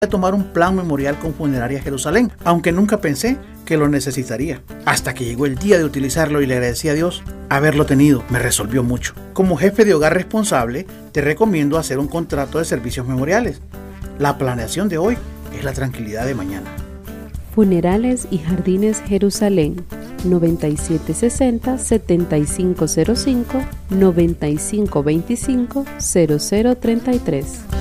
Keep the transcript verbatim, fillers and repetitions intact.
de tomar un plan memorial con Funeraria Jerusalén, aunque nunca pensé que lo necesitaría. Hasta que llegó el día de utilizarlo y le agradecí a Dios haberlo tenido, me resolvió mucho. Como jefe de hogar responsable, te recomiendo hacer un contrato de servicios memoriales. La planeación de hoy es la tranquilidad de mañana. Funerales y Jardines Jerusalén, noventa y siete sesenta, setenta y cinco cero cinco, noventa y cinco veinticinco, cero cero treinta y tres.